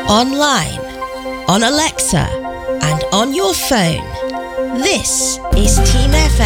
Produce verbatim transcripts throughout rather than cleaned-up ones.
online, on Alexa, and on your phone. This is Team F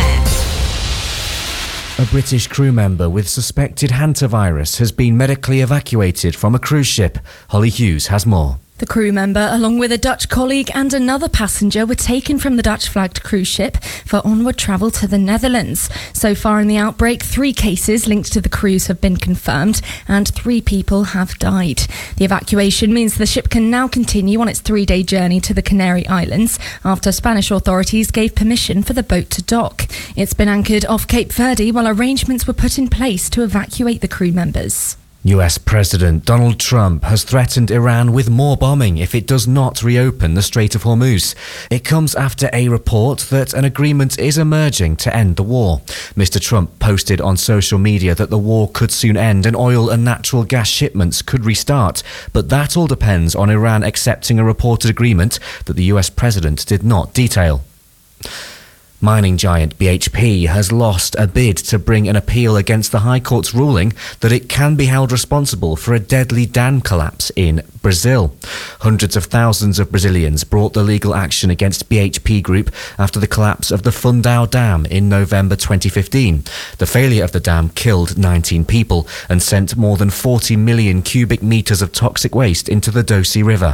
M. A British crew member with suspected hantavirus has been medically evacuated from a cruise ship. Holly Hughes has more. The crew member, along with a Dutch colleague and another passenger, were taken from the Dutch-flagged cruise ship for onward travel to the Netherlands. So far in the outbreak, three cases linked to the cruise have been confirmed and three people have died. The evacuation means the ship can now continue on its three-day journey to the Canary Islands after Spanish authorities gave permission for the boat to dock. It's been anchored off Cape Verde while arrangements were put in place to evacuate the crew members. U S President Donald Trump has threatened Iran with more bombing if it does not reopen the Strait of Hormuz. It comes after a report that an agreement is emerging to end the war. Mister Trump posted on social media that the war could soon end and oil and natural gas shipments could restart. But that all depends on Iran accepting a reported agreement that the U S president did not detail. Mining giant B H P has lost a bid to bring an appeal against the High Court's ruling that it can be held responsible for a deadly dam collapse in Brazil. Hundreds of thousands of Brazilians brought the legal action against B H P Group after the collapse of the Fundão Dam in November twenty fifteen. The failure of the dam killed nineteen people and sent more than forty million cubic metres of toxic waste into the Doce River.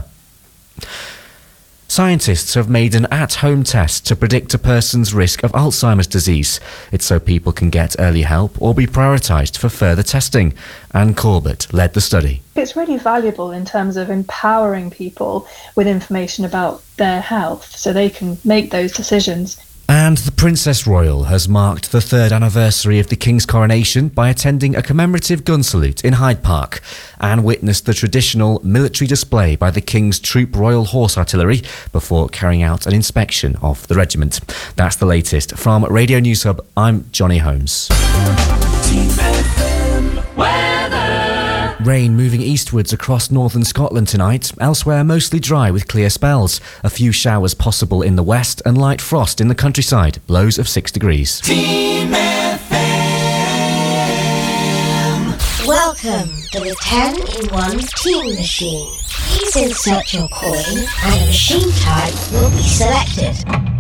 Scientists have made an at-home test to predict a person's risk of Alzheimer's disease. It's so people can get early help or be prioritised for further testing. Anne Corbett led the study. It's really valuable in terms of empowering people with information about their health so they can make those decisions. And the Princess Royal has marked the third anniversary of the King's coronation by attending a commemorative gun salute in Hyde Park. Anne witnessed the traditional military display by the King's Troop Royal Horse Artillery before carrying out an inspection of the regiment. That's the latest. From Radio News Hub, I'm Johnny Holmes. Team F M weather. Rain moving eastwards across northern Scotland tonight. Elsewhere, mostly dry with clear spells. A few showers possible in the west and light frost in the countryside. Lows of six degrees. Team F M. Welcome to the ten in one Team Machine. Please insert your coin and a machine type will be selected.